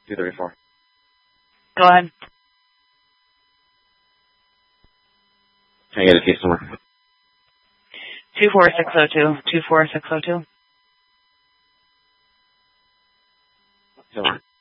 234. Go ahead. Can I get a case number? 24602. 24602. Silver.